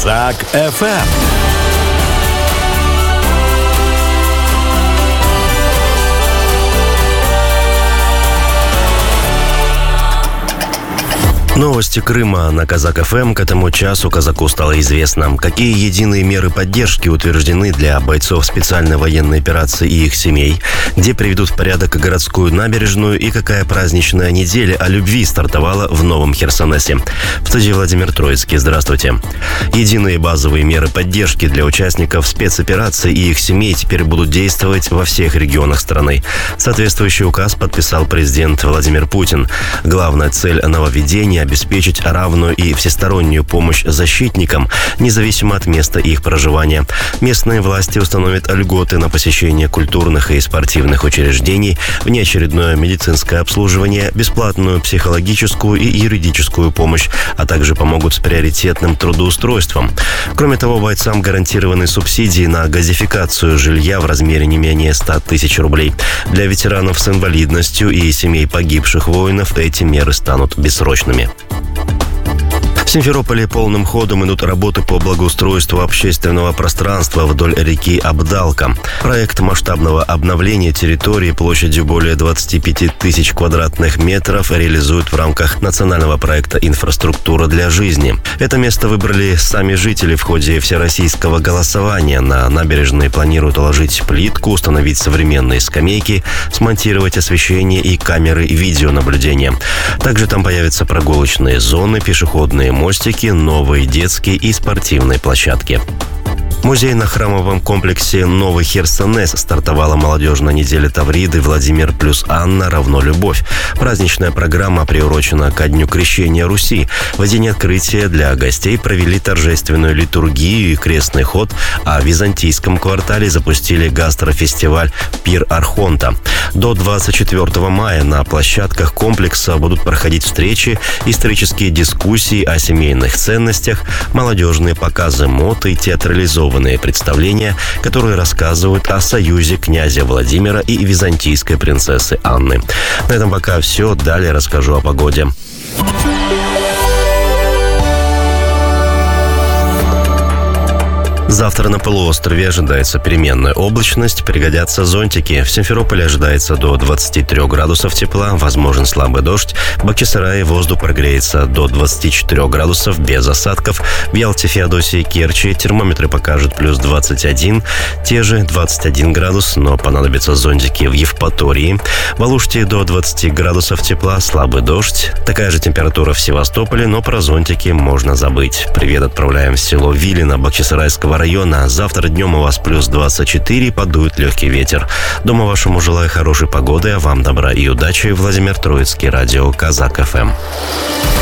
Казак ФМ. Новости Крыма на Казак ФМ. К этому часу казаку стало известно, какие единые меры поддержки утверждены для бойцов специальной военной операции и их семей, где приведут в порядок городскую набережную и какая праздничная неделя о любви стартовала в Новом Херсонесе. В студии Владимир Троицкий. Здравствуйте. Единые базовые меры поддержки для участников спецоперации и их семей теперь будут действовать во всех регионах страны. Соответствующий указ подписал президент Владимир Путин. Главная цель нововведения – обеспечить равную и всестороннюю помощь защитникам, независимо от места их проживания. Местные власти установят льготы на посещение культурных и спортивных учреждений, внеочередное медицинское обслуживание, бесплатную психологическую и юридическую помощь, а также помогут с приоритетным трудоустройством. Кроме того, бойцам гарантированы субсидии на газификацию жилья в размере не менее 100 тысяч рублей. Для ветеранов с инвалидностью и семей погибших воинов эти меры станут бессрочными. В Симферополе полным ходом идут работы по благоустройству общественного пространства вдоль реки Абдалка. Проект масштабного обновления территории площадью более 25 тысяч квадратных метров реализуют в рамках национального проекта «Инфраструктура для жизни». Это место выбрали сами жители в ходе всероссийского голосования. На набережной планируют уложить плитку, установить современные скамейки, смонтировать освещение и камеры видеонаблюдения. Также там появятся прогулочные зоны, пешеходные мостики, новые детские и спортивные площадки. В музейно-храмовом комплексе «Новый Херсонес» стартовала молодежная неделя Тавриды «Владимир плюс Анна равно любовь». Праздничная программа приурочена ко Дню Крещения Руси. В день открытия для гостей провели торжественную литургию и крестный ход, а в византийском квартале запустили гастрофестиваль «Пир Архонта». До 24 мая на площадках комплекса будут проходить встречи, исторические дискуссии о семейных ценностях, молодежные показы мод и театрализованные представления, которые рассказывают о союзе князя Владимира и византийской принцессы Анны. На этом пока все. Далее расскажу о погоде. Завтра на полуострове ожидается переменная облачность, пригодятся зонтики. В Симферополе ожидается до 23 градусов тепла, возможен слабый дождь. В Бахчисарае воздух прогреется до 24 градусов без осадков. В Ялте, Феодосии и Керчи термометры покажут плюс 21, те же 21 градус, но понадобятся зонтики в Евпатории. В Алуште до 20 градусов тепла, слабый дождь. Такая же температура в Севастополе, но про зонтики можно забыть. Привет отправляем в село Вилино Бахчисарайского района. Завтра днем у вас плюс 24, подует легкий ветер. Дома вашему желаю хорошей погоды, а вам добра и удачи. Владимир Троицкий, радио Казак ФМ.